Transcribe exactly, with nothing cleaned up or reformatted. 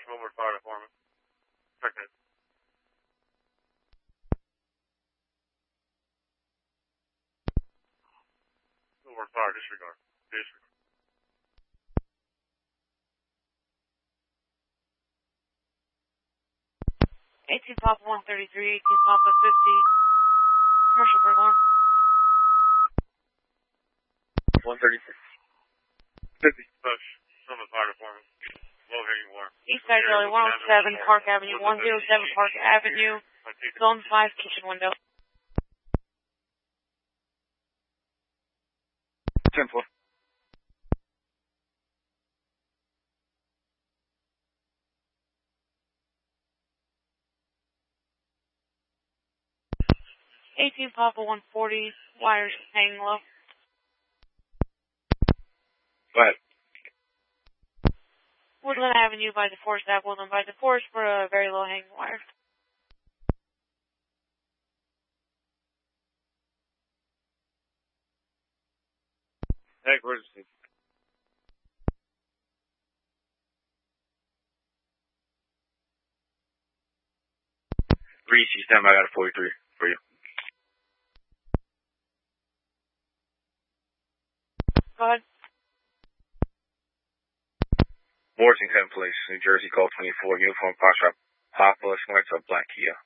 Wilbur Fire Department. Check it. Wilbur Fire, disregard. Disregard. eighteen Papa one thirty-three, eighteen Papa fifty, commercial burglar alarm. one thirty-six. fifty. Push. Wilbur Fire Department. Low hanging wire. Eastside Deli, one oh seven Park Avenue, one oh seven Park Avenue, zone five, kitchen window. ten four. eighteen Papa one forty, wires hanging low. Go ahead. Woodland Avenue by the Forest Ave, Woodland by the Forest for a very low hanging wire. Hey, emergency. Reese, you stand by, I got a forty-three for you. Go ahead. Morrison Place, New Jersey, call twenty-four, uniform, Foxtrot, Papa, Smart, Black Kia.